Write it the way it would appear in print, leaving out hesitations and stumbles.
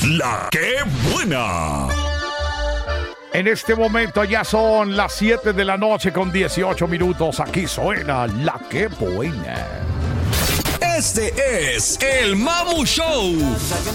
La que buena. En este momento ya son las 7 de la noche con 18 minutos. Aquí suena La que buena. Este es el Mamu Show.